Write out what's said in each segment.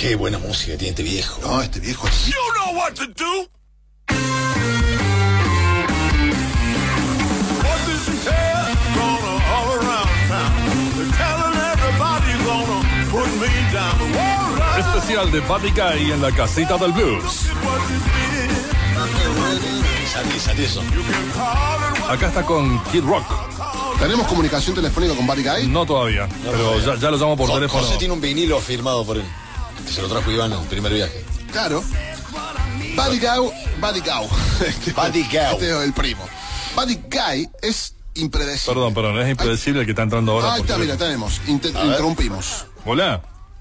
Qué buena música tiene este viejo. No, este viejo es... You know what to do. What does he say? Gonna all around town. They're telling everybody gonna put me down. All right. Especial de Buddy Guy en la casita del blues. Sati eso. Acá está con Kid Rock. ¿Tenemos comunicación telefónica con Buddy Guy? No todavía, pero ya lo llamo por teléfono. José tiene un vinilo firmado por él, que se lo trajo Iván en el primer viaje. Claro. Buddy Guy. Buddy Guy. Buddy Guy. Este es el primo. Buddy Guy es impredecible. Perdón, es impredecible el que está entrando ahora. Ahí está, mira, tenemos. Interrumpimos. Hola.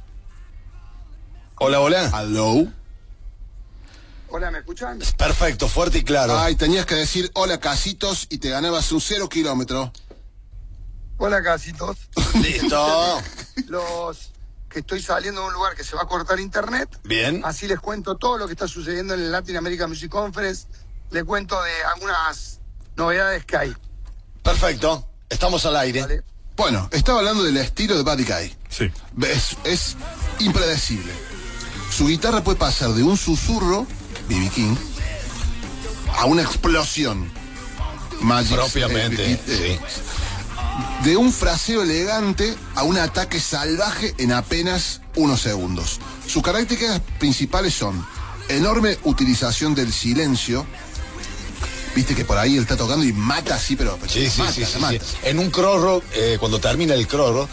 Hola. Hello. Hola, ¿me escuchan? Perfecto, fuerte y claro. Ay, tenías que decir hola casitos y te ganabas un 0 kilómetro. Hola, casitos. Listo. Los que estoy saliendo de un lugar que se va a cortar internet. Bien. Así les cuento todo lo que está sucediendo en el Latin American Music Conference. Les cuento de algunas novedades que hay. Perfecto. Estamos al aire. ¿Vale? Bueno, estaba hablando del estilo de Buddy Guy. Sí. Es impredecible. Su guitarra puede pasar de un susurro, B.B. King, a una explosión. Magic, Propiamente, sí. De un fraseo elegante a un ataque salvaje en apenas unos segundos. Sus características principales son enorme utilización del silencio. Viste que por ahí él está tocando y mata así, pero Sí. mata. En un crossroad, cuando termina el crossroad,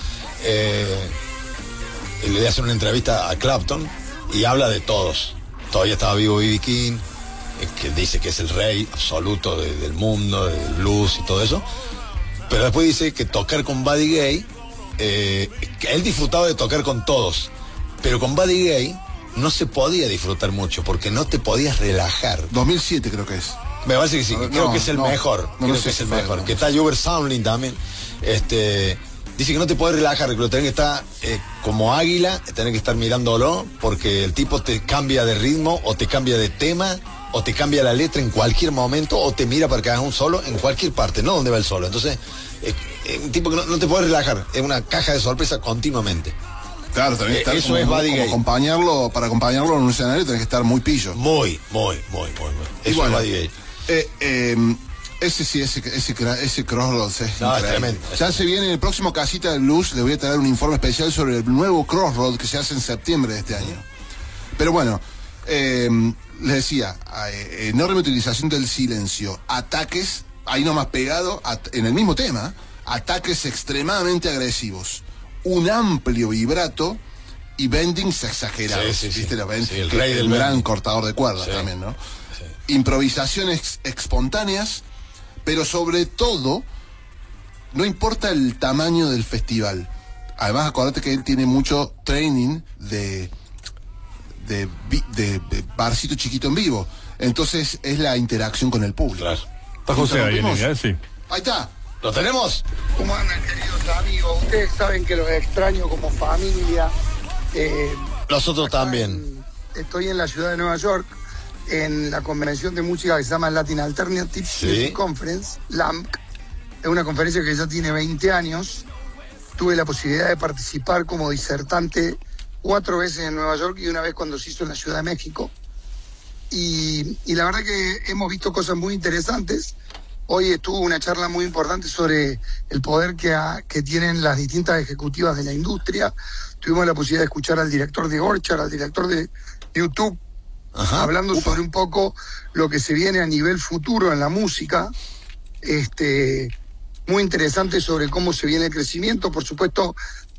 le hacen una entrevista a Clapton y habla de todos. Todavía estaba vivo B.B. King, que dice que es el rey absoluto del mundo, del blues y todo eso. Pero después dice que tocar con Buddy Guy, que él disfrutaba de tocar con todos, pero con Buddy Guy no se podía disfrutar mucho porque no te podías relajar. 2007 creo que es. Me parece que sí, creo que es el mejor. No Creo sé que es si el fue, mejor. no Que sé. está Hubert Sumlin también. Dice que no te podés relajar, que lo tenés que estar como águila, tenés que estar mirándolo, porque el tipo te cambia de ritmo, o te cambia de tema, o te cambia la letra en cualquier momento, o te mira para que hagas un solo en cualquier parte, no donde va el solo. Entonces, un tipo que no te podés relajar, es una caja de sorpresa continuamente. Claro, también estar eso como, es Buddy como Guy. para acompañarlo en un escenario tenés que estar muy pillo. Muy. Y Eso bueno, es Buddy Guy. Ese Crossroads es No, es increíble. tremendo. Ya se viene en el próximo Casita de Luz, les voy a traer un informe especial sobre el nuevo Crossroads que se hace en septiembre de este año. Pero bueno, les decía, enorme utilización del silencio, ataques, ahí nomás pegado, en el mismo tema, ataques extremadamente agresivos, un amplio vibrato y bendings exagerados. Sí. ¿Viste? El Que rey es del un gran bending. cortador de cuerdas Sí. también, ¿no? Improvisaciones espontáneas, pero sobre todo, no importa el tamaño del festival. Además, acordate que él tiene mucho training de barcito chiquito en vivo. Entonces, es la interacción con el público. Claro. Está José ahí en ¿Interrumpimos? línea, sí. Ahí está. ¿Lo tenemos? ¿Cómo andan, queridos amigos? Ustedes saben que los extraño como familia. Nosotros también. Estoy en la ciudad de Nueva York, en la convención de música que se llama Latin Alternative Music Conference, LAMC. Es una conferencia que ya tiene 20 años. Tuve la posibilidad de participar como disertante 4 veces en Nueva York y una vez cuando se hizo en la Ciudad de México. Y la verdad que hemos visto cosas muy interesantes. Hoy estuvo una charla muy importante sobre el poder que tienen las distintas ejecutivas de la industria. Tuvimos la posibilidad de escuchar al director de Orchard, al director de YouTube, hablando sobre un poco lo que se viene a nivel futuro en la música. Muy interesante sobre cómo se viene el crecimiento. Por supuesto,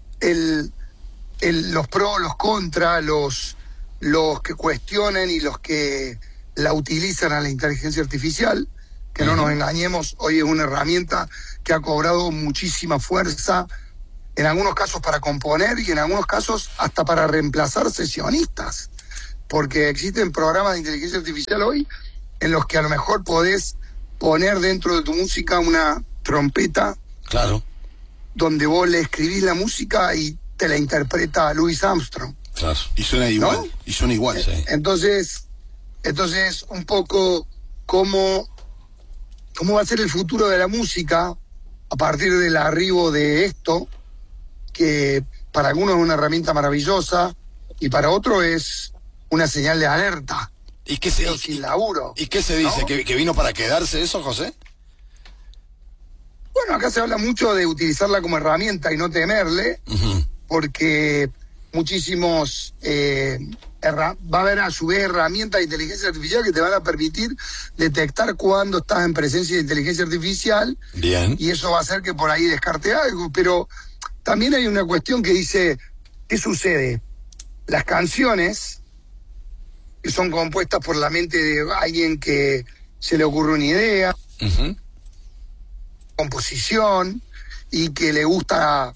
los pros, los contras, los que cuestionan y los que la utilizan a la inteligencia artificial. Que no nos engañemos, hoy es una herramienta que ha cobrado muchísima fuerza, en algunos casos para componer y en algunos casos hasta para reemplazar sesionistas. Porque existen programas de inteligencia artificial hoy en los que a lo mejor podés poner dentro de tu música una trompeta. Claro. Donde vos le escribís la música y te la interpreta Louis Armstrong. Claro. Y suena igual. ¿No? Y suena igual. Sí. Entonces un poco cómo va a ser el futuro de la música a partir del arribo de esto, que para algunos es una herramienta maravillosa, y para otro es una señal de alerta. ¿Y qué se, sin laburo. ¿Y qué se dice? ¿No? ¿Que vino para quedarse eso, José? Bueno, acá se habla mucho de utilizarla como herramienta y no temerle, porque muchísimos... va a haber a su vez herramientas de inteligencia artificial que te van a permitir detectar cuando estás en presencia de inteligencia artificial. Bien. Y eso va a hacer que por ahí descarte algo. Pero también hay una cuestión que dice, ¿qué sucede? Las canciones, que son compuestas por la mente de alguien que se le ocurre una idea, composición, y que le gusta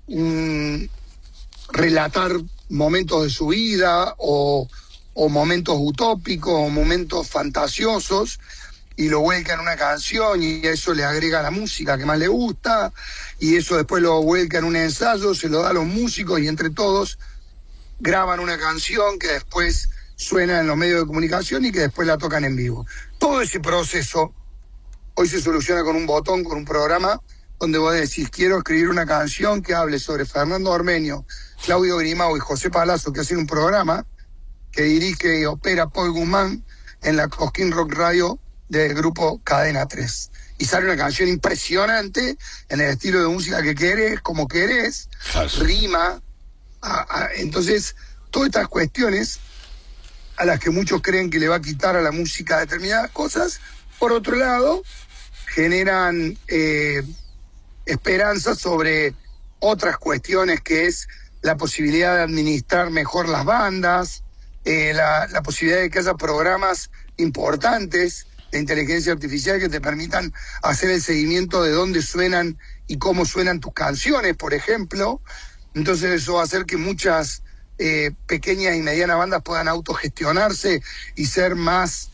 relatar momentos de su vida o momentos utópicos o momentos fantasiosos, y lo vuelca en una canción, y eso le agrega la música que más le gusta, y eso después lo vuelca en un ensayo, se lo da a los músicos, y entre todos graban una canción que después suena en los medios de comunicación y que después la tocan en vivo. Todo ese proceso hoy se soluciona con un botón, con un programa donde vos decís, quiero escribir una canción que hable sobre Fernando Ormeño, Claudio Grimau y José Palazzo, que hacen un programa que dirige y opera Paul Guzmán en la Cosquín Rock Radio del grupo Cadena 3. Y sale una canción impresionante en el estilo de música que querés, como querés, rima. Entonces, todas estas cuestiones a las que muchos creen que le va a quitar a la música determinadas cosas, por otro lado, generan esperanzas sobre otras cuestiones, que es la posibilidad de administrar mejor las bandas, la posibilidad de que haya programas importantes de inteligencia artificial que te permitan hacer el seguimiento de dónde suenan y cómo suenan tus canciones, por ejemplo. Entonces eso va a hacer que muchas pequeñas y medianas bandas puedan autogestionarse y ser más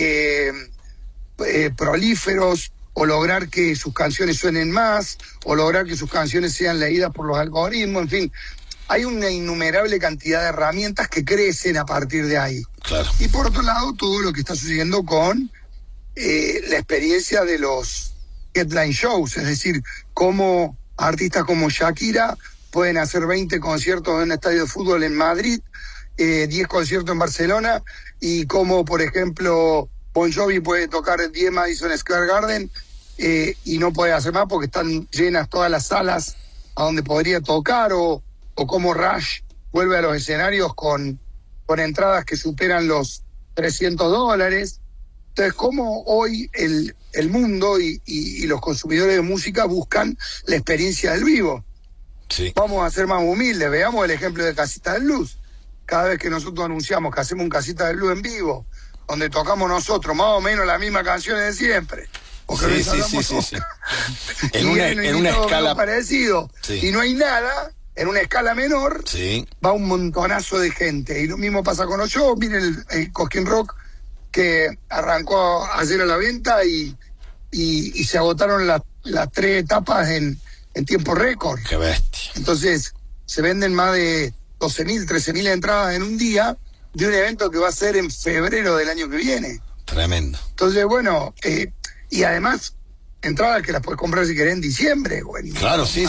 prolíferos, o lograr que sus canciones suenen más, o lograr que sus canciones sean leídas por los algoritmos, en fin. Hay una innumerable cantidad de herramientas que crecen a partir de ahí. Claro. Y por otro lado, todo lo que está sucediendo con la experiencia de los headline shows, es decir, cómo artistas como Shakira pueden hacer 20 conciertos en un estadio de fútbol en Madrid, 10 conciertos en Barcelona, y cómo, por ejemplo, Bon Jovi puede tocar 10 Madison Square Garden y no puede hacer más porque están llenas todas las salas a donde podría tocar, o cómo Rush vuelve a los escenarios con entradas que superan los $300. Entonces, cómo hoy el mundo y los consumidores de música buscan la experiencia del vivo. Sí. Vamos a ser más humildes, veamos el ejemplo de Casita del Blues. Cada vez que nosotros anunciamos que hacemos un Casita del Blues en vivo, donde tocamos nosotros más o menos las mismas canciones de siempre. Porque sí. En una escala parecido. Sí. Y no hay nada, en una escala menor, va un montonazo de gente. Y lo mismo pasa con los shows. Miren el Cosquín Rock, que arrancó ayer a la venta y se agotaron las 3 etapas en tiempo récord. Qué bestia. Entonces, se venden más de 12.000, 13.000 entradas en un día de un evento que va a ser en febrero del año que viene. Tremendo. Entonces, bueno, y además, entradas que las puedes comprar si querés en diciembre. Claro, sí.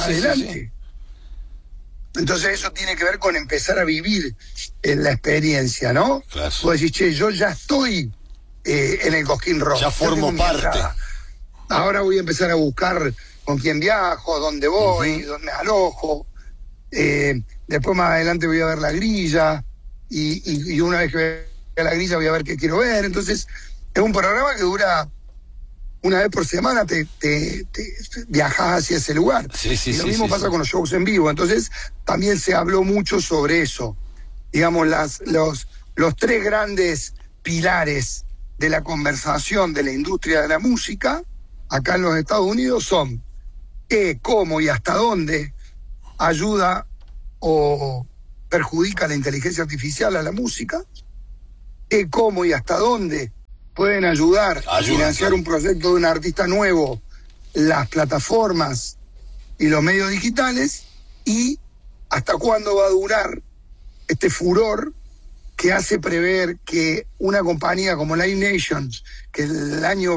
Entonces eso tiene que ver con empezar a vivir en la experiencia, ¿no? Claro. Vos decís, che, yo ya estoy en el Cosquín Rock. Ya formo parte. Ahora voy a empezar a buscar con quién viajo, dónde voy, dónde me alojo. Después más adelante voy a ver la grilla. Y una vez que vea la grilla voy a ver qué quiero ver. Entonces, es un programa que dura una vez por semana, te viajas hacia ese lugar. Y lo mismo pasa con los shows en vivo. Entonces, también se habló mucho sobre eso. Digamos, los 3 grandes pilares de la conversación de la industria de la música acá en los Estados Unidos son qué, cómo y hasta dónde ayuda o perjudica la inteligencia artificial a la música, qué, cómo y hasta dónde pueden ayudar a financiar un proyecto de un artista nuevo las plataformas y los medios digitales, y hasta cuándo va a durar este furor que hace prever que una compañía como Live Nation, que el año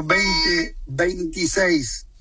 2026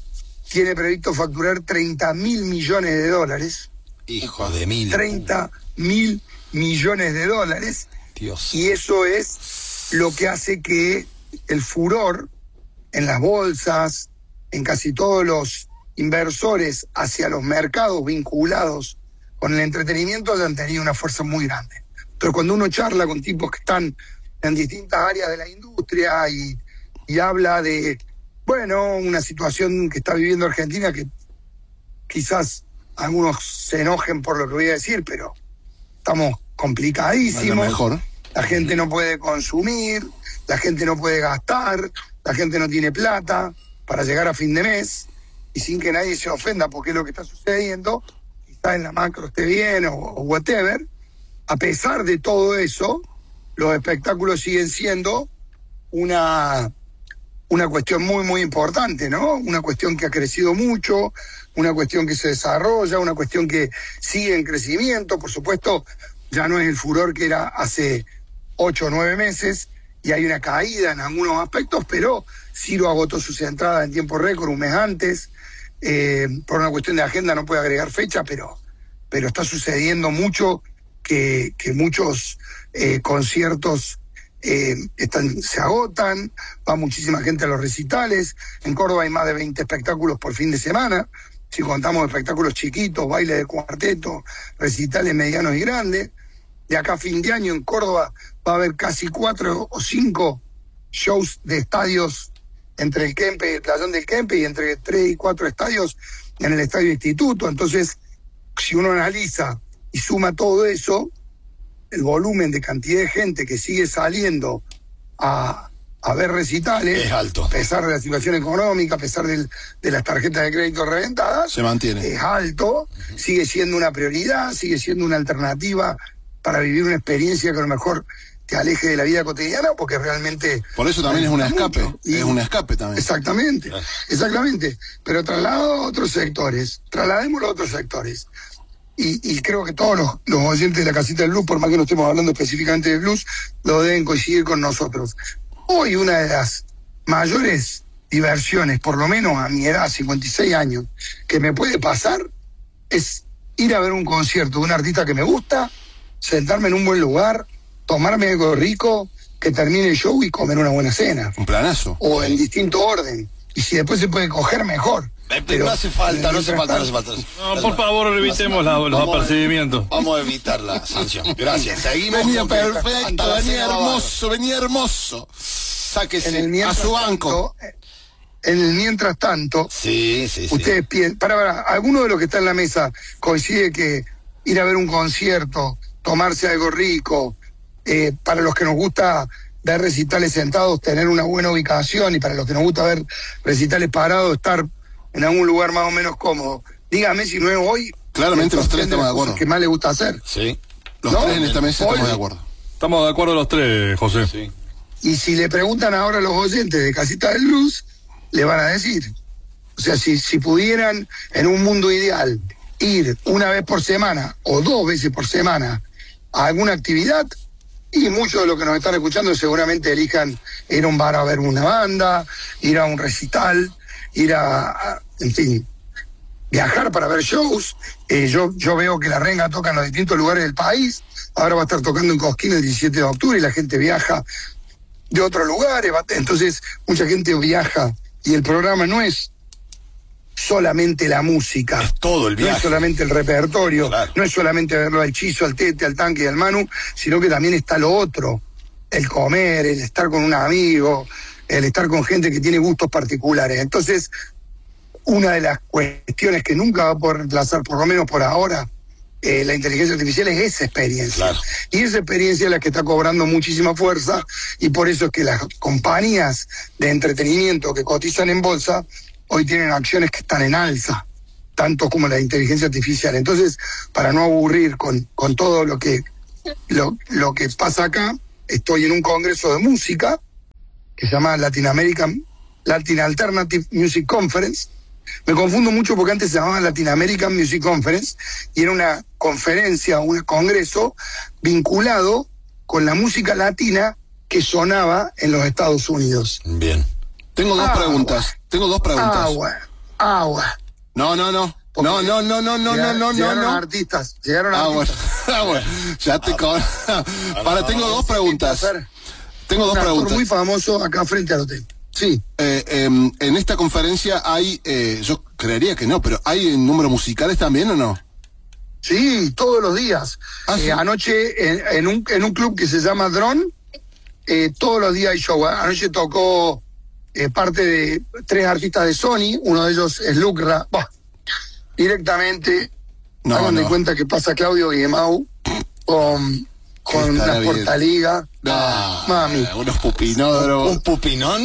tiene previsto facturar $30.000 millones. Hijo de mil. 30 1.000 millones de dólares. Dios. Y eso es lo que hace que el furor en las bolsas, en casi todos los inversores hacia los mercados vinculados con el entretenimiento hayan tenido una fuerza muy grande. Entonces, cuando uno charla con tipos que están en distintas áreas de la industria y habla de, bueno, una situación que está viviendo Argentina, que quizás algunos se enojen por lo que voy a decir, pero estamos complicadísimos. Mejor. La gente no puede consumir, la gente no puede gastar, la gente no tiene plata para llegar a fin de mes, y sin que nadie se ofenda porque es lo que está sucediendo, quizá en la macro esté bien o whatever. A pesar de todo eso, los espectáculos siguen siendo una cuestión muy, muy importante, ¿no? Una cuestión que ha crecido mucho, una cuestión que se desarrolla, una cuestión que sigue en crecimiento. Por supuesto, ya no es el furor que era hace 8 o 9 meses, y hay una caída en algunos aspectos, pero Ciro agotó sus entradas en tiempo récord un mes antes. Por una cuestión de agenda no puede agregar fecha, pero está sucediendo mucho que muchos conciertos se agotan, va muchísima gente a los recitales. En Córdoba hay más de 20 espectáculos por fin de semana, si contamos espectáculos chiquitos, baile de cuarteto, recitales medianos y grandes. De acá a fin de año en Córdoba va a haber casi 4 o 5 shows de estadios entre el Kempe y el Playón del Kempe, y entre 3 y 4 estadios en el Estadio Instituto. Entonces, si uno analiza y suma todo eso, el volumen de cantidad de gente que sigue saliendo a ver recitales es alto. A pesar de la situación económica, a pesar de las tarjetas de crédito reventadas, Se mantiene. es alto, sigue siendo una prioridad, sigue siendo una alternativa para vivir una experiencia que a lo mejor te aleje de la vida cotidiana, porque realmente... Por eso también es un escape, Y- es un escape también. Exactamente, exactamente. Pero trasladado a otros sectores, trasladémoslo a otros sectores. Y creo que todos los oyentes de la Casita del Blues, por más que no estemos hablando específicamente de blues, lo deben coincidir con nosotros. Hoy una de las mayores diversiones, por lo menos a mi edad, 56 años, que me puede pasar, es ir a ver un concierto de un artista que me gusta, sentarme en un buen lugar, tomarme algo rico, que termine el show y comer una buena cena. Un planazo. O en distinto orden. Y si después se puede coger, mejor. Pero no hace falta, no hace falta, no hace falta. No, por favor, evitemos los apercibimientos. Vamos a evitar la sanción. Gracias. Seguimos. Venía con- perfecto, Anda la venía cena, hermoso, venía hermoso. Sáquese. En el A mientras su banco. tanto, en el mientras tanto, Sí. ustedes piensan, para, alguno de los que está en la mesa coincide que ir a ver un concierto, tomarse algo rico, para los que nos gusta ver recitales sentados, tener una buena ubicación, y para los que nos gusta ver recitales parados, estar en algún lugar más o menos cómodo. Dígame si no es hoy. Claramente los tres estamos de acuerdo. Que más le gusta hacer. Sí. Los ¿No? tres en esta mesa Hoy- estamos de acuerdo. Estamos de acuerdo los tres, José. Sí. Y si le preguntan ahora a los oyentes de Casita del Blues, le van a decir. O sea, si pudieran, en un mundo ideal, ir una vez por semana o 2 veces por semana a alguna actividad, y muchos de los que nos están escuchando seguramente elijan ir a un bar a ver una banda, ir a un recital, ir en fin, viajar para ver shows. Yo veo que La Renga toca en los distintos lugares del país. Ahora va a estar tocando en Cosquín el 17 de octubre y la gente viaja de otros lugares. Entonces, mucha gente viaja y el programa no es solamente la música. Es todo el No es viaje. solamente el repertorio, Claro. no es solamente verlo al Chizo, al Tete, al Tanque y al Manu, sino que también está lo otro, el comer, el estar con un amigo, el estar con gente que tiene gustos particulares. Entonces, una de las cuestiones que nunca va a poder reemplazar, por lo menos por ahora, la inteligencia artificial, es esa experiencia. Claro. Y esa experiencia es la que está cobrando muchísima fuerza, y por eso es que las compañías de entretenimiento que cotizan en bolsa hoy tienen acciones que están en alza, tanto como la inteligencia artificial. Entonces, para no aburrir con todo lo que pasa acá, estoy en un congreso de música que se llama Latin Alternative Music Conference. Me confundo mucho porque antes se llamaba Latin American Music Conference y era una conferencia, un congreso vinculado con la música latina que sonaba en los Estados Unidos. Bien. Tengo dos preguntas. Agua. No. Llegaron artistas. Agua. Bueno, ya te tengo dos preguntas. Tengo dos Un actor preguntas. muy famoso acá frente al hotel. Sí. En esta conferencia hay, yo creería que no, pero ¿hay números musicales también o no? Sí, todos los días. ¿Sí? Anoche en un club que se llama Drone, todos los días hay show. Anoche tocó parte de 3 artistas de Sony, uno de ellos es Lucra. Directamente, hagan de cuenta que pasa Claudio Guillemau con la Portaliga. Mami. Unos pupinódromos. ¿Un pupinón?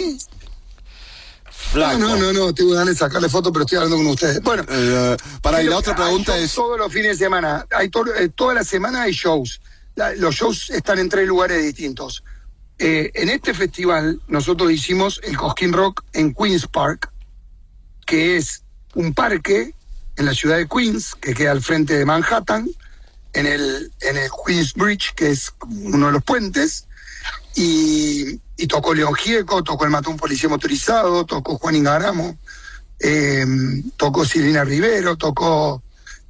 Flaco. No, tengo ganas de sacarle fotos, pero estoy hablando con ustedes. Bueno, y la otra pregunta es... Todos los fines de semana, toda la semana hay shows. Los shows están en 3 lugares distintos. En este festival nosotros hicimos el Cosquín Rock en Queens Park, que es un parque en la ciudad de Queens, que queda al frente de Manhattan, en el Queens Bridge, que es uno de los puentes, y tocó León Gieco, tocó el Matón Policía Motorizado, tocó Juan Ingaramo, tocó Silvina Rivero, tocó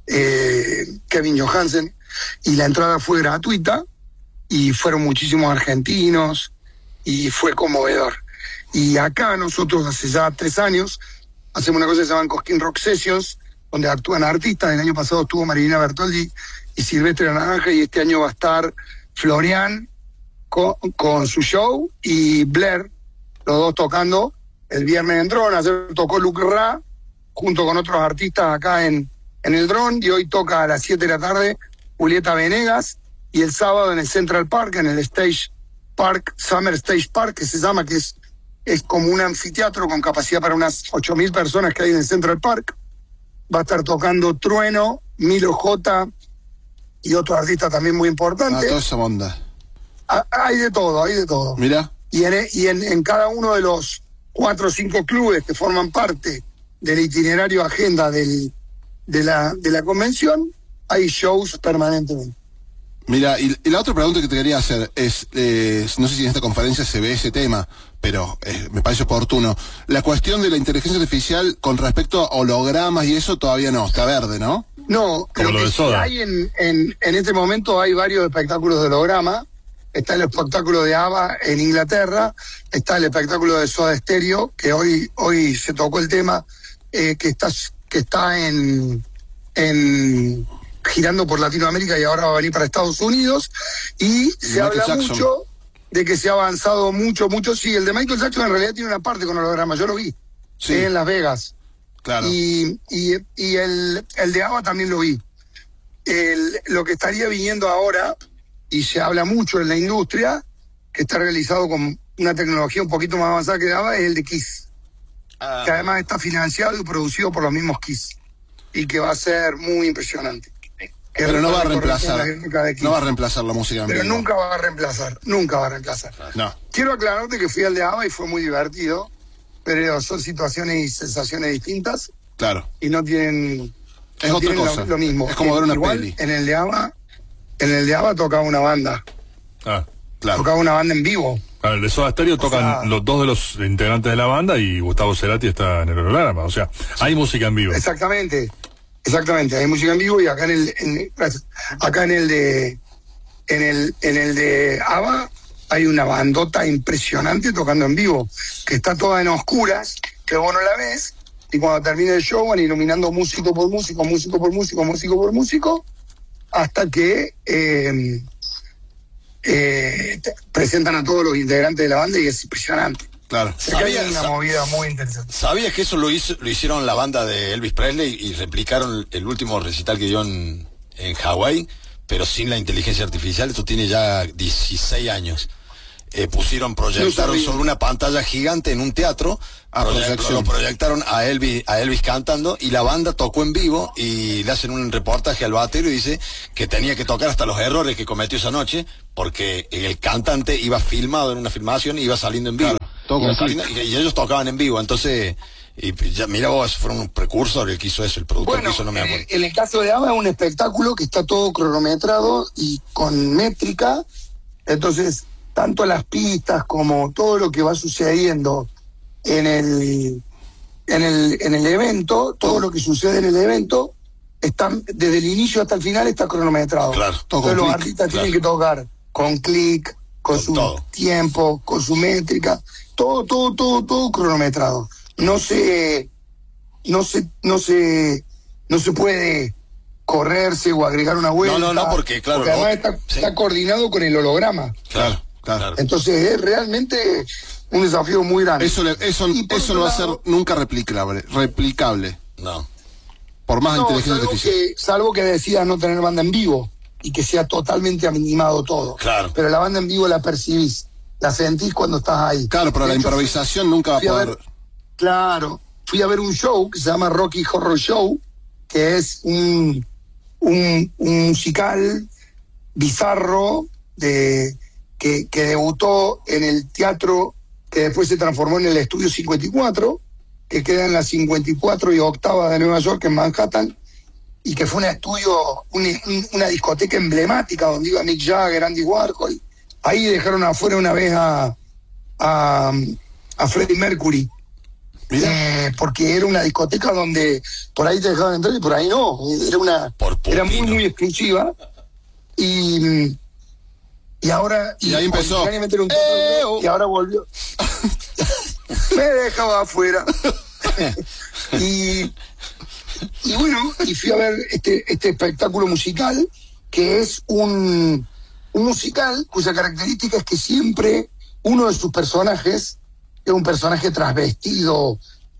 Kevin Johansen, y la entrada fue gratuita, y fueron muchísimos argentinos, y fue conmovedor. Y acá nosotros hace ya 3 años hacemos una cosa que se llama Cosquín Rock Sessions, donde actúan artistas. El año pasado estuvo Marilina Bertoldi y Silvestre Naranja, y este año va a estar Florian con su show y Blair, los dos tocando el viernes en Drone. Ayer tocó Luke Ra junto con otros artistas acá en el Drone, y hoy toca a las 7 de la tarde Julieta Venegas, y el sábado en el Central Park, en el Stage Park, Summer Stage Park, que se llama, que es como un anfiteatro con capacidad para unas 8.000 personas que hay en el Central Park. Va a estar tocando Trueno, Milo J y otro artista también muy importante. Toda esa onda. Hay de todo. Mira. Y en cada uno de los 4 o 5 clubes que forman parte del itinerario agenda de la convención, hay shows permanentemente. Mira, y la otra pregunta que te quería hacer es, no sé si en esta conferencia se ve ese tema, pero me parece oportuno. La cuestión de la inteligencia artificial con respecto a hologramas y eso todavía no, está verde, ¿no? No, como lo de Soda. Hay en este momento hay varios espectáculos de holograma. Está el espectáculo de ABBA en Inglaterra, está el espectáculo de Soda Stereo, que hoy se tocó el tema, que está girando por Latinoamérica y ahora va a venir para Estados Unidos, y se habla mucho de que se ha avanzado mucho. Sí, el de Michael Jackson en realidad tiene una parte con holograma, yo lo vi, sí, en Las Vegas. Claro. Y el de ABBA también lo vi. Lo que estaría viniendo ahora, y se habla mucho en la industria, que está realizado con una tecnología un poquito más avanzada que ABBA, es el de Kiss. Que además está financiado y producido por los mismos Kiss. Y que va a ser muy impresionante. Pero no va a reemplazar. No va a reemplazar la música en vivo. Pero nunca va a reemplazar. No. Quiero aclararte que fui al de ABBA y fue muy divertido, pero son situaciones y sensaciones distintas. Claro. Y no tienen... Es no otra tienen cosa. Lo mismo. Es como ver una Igual, peli. En el de ABBA tocaba una banda. Claro. Tocaba una banda en vivo. Claro, el de Soda Stereo tocan los 2 de los integrantes de la banda, y Gustavo Cerati está en el holograma. O sea, hay música en vivo. Exactamente, hay música en vivo, y acá en el de ABBA hay una bandota impresionante tocando en vivo, que está toda en oscuras, que vos no la ves, y cuando termina el show van iluminando músico por músico, hasta que presentan a todos los integrantes de la banda, y es impresionante. Claro. Hay una movida muy interesante. ¿Sabías que eso lo hicieron la banda de Elvis Presley y replicaron el último recital que dio en Hawái, pero sin la inteligencia artificial? Esto tiene ya 16 años. Proyectaron sobre una pantalla gigante en un teatro, lo proyectaron a Elvis cantando, y la banda tocó en vivo, y le hacen un reportaje al batero y dice que tenía que tocar hasta los errores que cometió esa noche, porque el cantante iba filmado en una filmación y iba saliendo en vivo. Claro, y ellos tocaban en vivo, entonces... Y ya, mira vos, fueron un precursor el que hizo eso, el productor que hizo, no me acuerdo. En el caso de ABBA es un espectáculo que está todo cronometrado y con métrica, entonces tanto las pistas como todo lo que va sucediendo en el evento, todo lo que sucede en el evento están, desde el inicio hasta el final está cronometrado. Claro, todo Entonces con los clic, artistas claro. tienen que tocar con clic, con su todo. tiempo, con su métrica, todo cronometrado. No se puede correrse o agregar una vuelta. No, porque, claro, además está coordinado con el holograma. Claro. Entonces es realmente un desafío muy grande. Eso Y por no otro va a ser lado- nunca replicable. No. Por más No, inteligencia artificial. salvo que decidas no tener banda en vivo y que sea totalmente animado todo. Claro. Pero la banda en vivo la percibís, la sentís cuando estás ahí. Claro, pero De la hecho, improvisación nunca va a fui a poder. ver- Claro, fui a ver un show que se llama Rocky Horror Show, que es un musical bizarro que debutó en el teatro, que después se transformó en el Estudio 54, que queda en la 54 y octava de Nueva York, en Manhattan, y que fue un estudio, una discoteca emblemática donde iba Mick Jagger, Andy Warhol. Ahí dejaron afuera una vez a Freddie Mercury. Porque era una discoteca donde por ahí te dejaban entrar y por ahí no. Era muy exclusiva. Y ahora... Y ahí empezó. originalmente era un teatro, y ahora volvió. Me dejaba afuera. y bueno, y fui a ver este espectáculo musical, que es un musical cuya característica es que siempre uno de sus personajes es un personaje transvestido,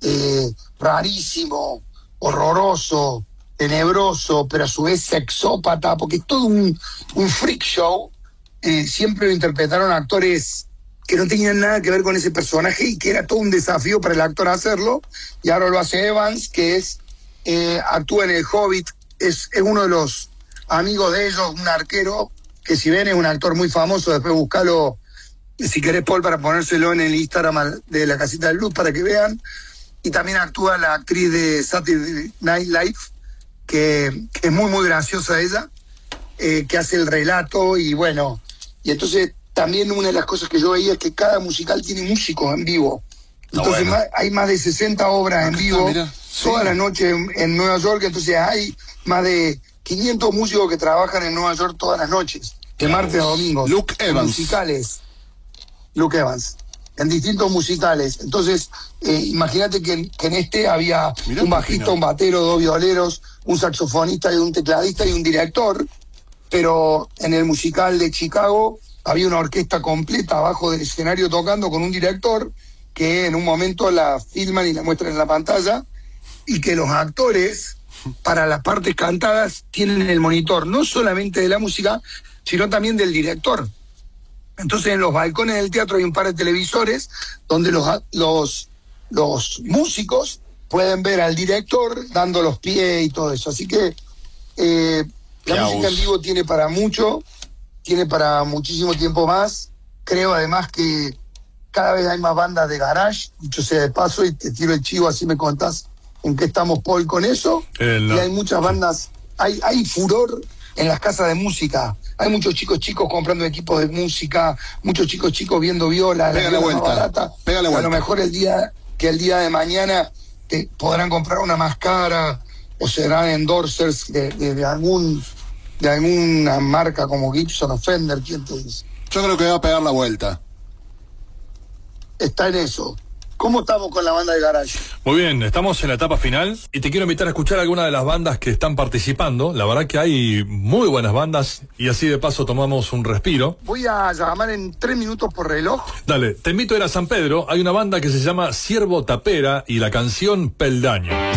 rarísimo, horroroso, tenebroso, pero a su vez sexópata, porque es todo un freak show. Siempre lo interpretaron actores que no tenían nada que ver con ese personaje y que era todo un desafío para el actor hacerlo. Y ahora lo hace Evans, que actúa en El Hobbit, es uno de los amigos de ellos, un arquero, que si ven es un actor muy famoso. Después buscalo, si querés, Paul, para ponérselo en el Instagram de la Casita del Blues para que vean. Y también actúa la actriz de Saturday Night Live, que es muy graciosa ella, que hace el relato. Y bueno, y entonces también una de las cosas que yo veía es que cada musical tiene músicos en vivo. Entonces hay más de 60 obras en vivo toda la noche en Nueva York. Entonces hay más de 500 músicos que trabajan en Nueva York todas las noches, de martes a domingo. Luke Evans. Musicales. Luke Evans. En distintos musicales. Entonces, imagínate que en este había un bajista, un batero, 2 violeros, un saxofonista y un tecladista y un director. Pero en el musical de Chicago había una orquesta completa abajo del escenario tocando con un director que en un momento la filman y la muestran en la pantalla, y que los actores, para las partes cantadas, tienen el monitor no solamente de la música, sino también del director. Entonces en los balcones del teatro hay un par de televisores donde los músicos pueden ver al director dando los pies y todo eso. Así que la música en vivo tiene para mucho, tiene para muchísimo tiempo más. Creo además que cada vez hay más bandas de garage, dicho sea de paso, y te tiro el chivo, así me contás en qué estamos, Paul, con eso. Y hay muchas bandas, hay furor en las casas de música. Hay muchos chicos comprando equipos de música, muchos chicos viendo viola, Pégale vuelta, barata. pégale vuelta. A lo mejor el día de mañana te podrán comprar una más cara, o serán endorsers de alguna marca como Gibson o Fender, ¿quién te dice? Yo creo que va a pegar la vuelta. Está en eso. ¿Cómo estamos con la banda de garage? Muy bien, estamos en la etapa final y te quiero invitar a escuchar algunas de las bandas que están participando. La verdad que hay muy buenas bandas y así de paso tomamos un respiro. Voy a llamar en 3 minutos por reloj. Dale, te invito a ir a San Pedro. Hay una banda que se llama Ciervo Tapera y la canción Peldaño.